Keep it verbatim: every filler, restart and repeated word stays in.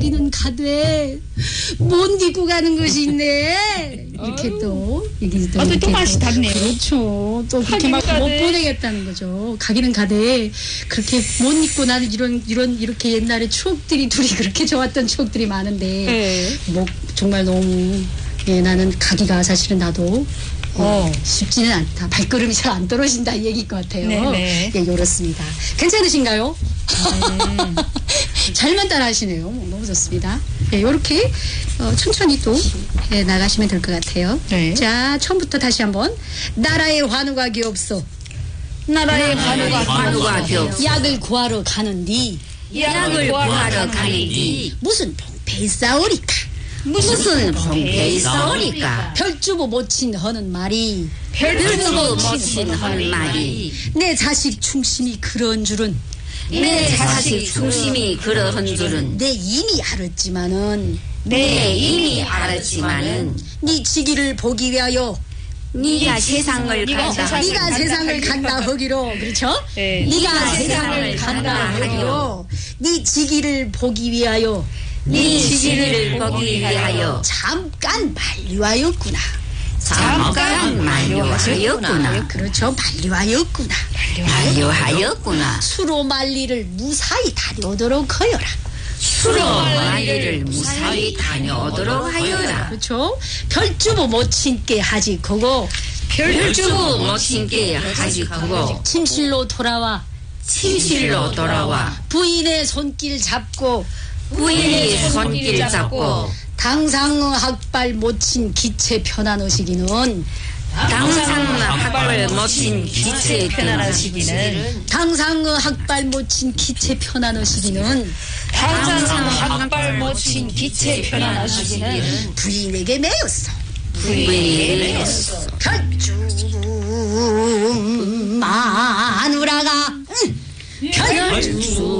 가기는 가되 못 입고 가는 것이 있네. 이렇게 아유. 또 이게 또, 아, 또 이렇게 맛이 다르네요. 그렇죠. 또 그렇게 막 못 보내겠다는 거죠. 가기는 가되 그렇게 못 입고 나는 이런 이런 이렇게 옛날에 추억들이 둘이 그렇게 좋았던 추억들이 많은데 네. 뭐 정말 너무 예, 나는 가기가 사실은 나도 어, 쉽지는 않다. 발걸음이 잘 안 떨어진다 이 얘기일 것 같아요. 네네. 예, 요렇습니다. 괜찮으신가요? 음. 잘만 따라하시네요. 너무 좋습니다. 예, 요렇게 어, 천천히 또 예, 나가시면 될 것 같아요. 네. 자, 처음부터 다시 한번 나라의 환우가 기없어. 나라의 환우가 환우가 기없어. 약을 구하러 가는디 약을 구하러 가는디 무슨 봉패 싸우리까. 무슨 봉패 싸우니까 별주부 모친 하는 말이 별주부 모친 할 말이 내 자식 중심이 그런 줄은 내 자식 중심이 그러한 줄은 내 이미 알았지만은 내 이미 알았지만은 네 지기를 보기 위하여 네가 세상을 간다 세상을 네가 간다 세상을 하기로. 간다 하기로 그렇죠? 네. 네가 세상을 간다 하기로 네 지기를 보기 위하여 네 지기를 보기 위하여 잠깐 만류하였구나. 잠깐 만류하였구나 그렇죠. 만류하였구나. 만류하였구나 수로 만리를 무사히 다녀오도록 하여라. 수로 만리를 무사히 다녀오도록 하여라. 그렇죠. 별주부 모친께 하지 그거 별주부 모친께 하지 그거 침실로 돌아와 침실로 돌아와 부인의 손길 잡고 부인이 손길 잡고 당상 학발 모친 기체 편안하시기는 당상 학발 모친 기체 편안하시기는 당상 학발 모친 기체 편안하시기는 당상 학발 모친 기체 편안하시기는 부인에게 매였어. 부인에게 매였어. 별주 마누라가 응, 별주